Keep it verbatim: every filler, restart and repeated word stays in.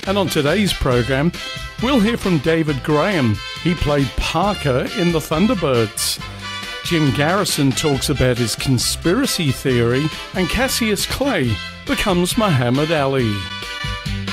And on today's programme, we'll hear from David Graham. He played Parker in the Thunderbirds. Jim Garrison talks about his conspiracy theory, and Cassius Clay becomes Muhammad Ali.